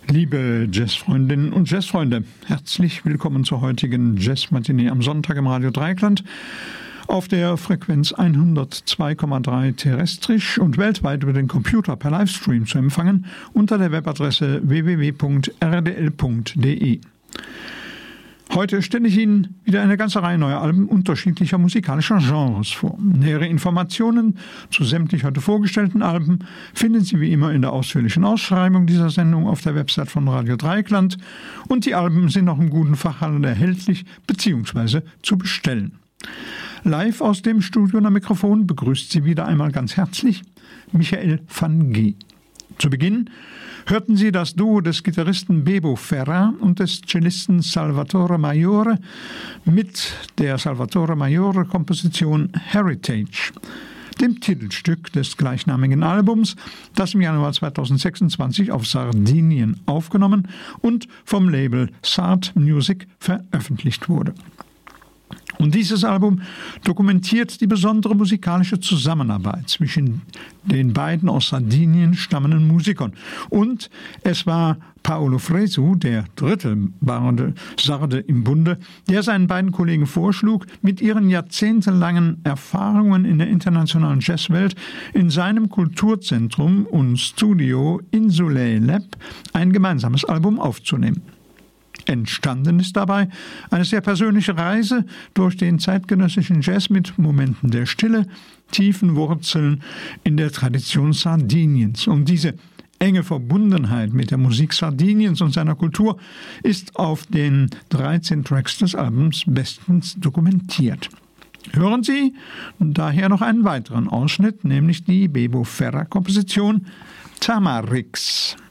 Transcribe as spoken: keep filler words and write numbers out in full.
Liebe Jazzfreundinnen und Jazzfreunde, herzlich willkommen zur heutigen Jazz-Matinee am Sonntag im Radio Dreieckland auf der Frequenz hundertzwei Komma drei terrestrisch und weltweit über den Computer per Livestream zu empfangen unter der Webadresse w w w punkt r d l punkt d e. Heute stelle ich Ihnen wieder eine ganze Reihe neuer Alben unterschiedlicher musikalischer Genres vor. Nähere Informationen zu sämtlich heute vorgestellten Alben finden Sie wie immer in der ausführlichen Ausschreibung dieser Sendung auf der Website von Radio Dreieckland und die Alben sind auch im guten Fachhandel erhältlich bzw. zu bestellen. Live aus dem Studio und am Mikrofon begrüßt Sie wieder einmal ganz herzlich Michael van G. Zu Beginn hörten Sie das Duo des Gitarristen Bebo Ferra und des Cellisten Salvatore Maiore mit der Salvatore Maiore-Komposition Heritage, dem Titelstück des gleichnamigen Albums, das im Januar zweitausendsechsundzwanzig auf Sardinien aufgenommen und vom Label Sard Music veröffentlicht wurde. Und dieses Album dokumentiert die besondere musikalische Zusammenarbeit zwischen den beiden aus Sardinien stammenden Musikern. Und es war Paolo Fresu, der dritte Sarde im Bunde, der seinen beiden Kollegen vorschlug, mit ihren jahrzehntelangen Erfahrungen in der internationalen Jazzwelt in seinem Kulturzentrum und Studio Insulet Lab ein gemeinsames Album aufzunehmen. Entstanden ist dabei eine sehr persönliche Reise durch den zeitgenössischen Jazz mit Momenten der Stille, tiefen Wurzeln in der Tradition Sardiniens. Und diese enge Verbundenheit mit der Musik Sardiniens und seiner Kultur ist auf den dreizehn Tracks des Albums bestens dokumentiert. Hören Sie daher noch einen weiteren Ausschnitt, nämlich die Bebo Ferra-Komposition Tamarix.